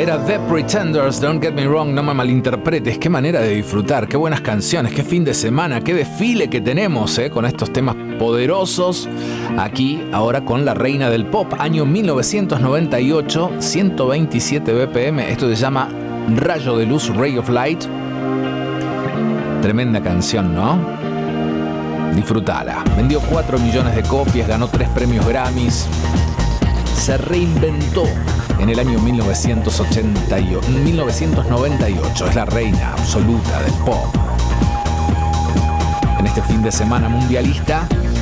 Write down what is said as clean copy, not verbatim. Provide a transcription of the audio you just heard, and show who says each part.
Speaker 1: Era The Pretenders, Don't Get Me Wrong, no me malinterpretes. Qué manera de disfrutar, qué buenas canciones, qué fin de semana, qué desfile que tenemos con estos temas poderosos. Aquí, ahora con la reina del pop, año 1998, 127 BPM. Esto se llama Rayo de Luz, Ray of Light. Tremenda canción, ¿no? Disfrutala. Vendió 4 millones de copias, ganó 3 premios Grammys. Se reinventó en el año 1998. Es la reina absoluta del pop. En este fin de semana mundialista,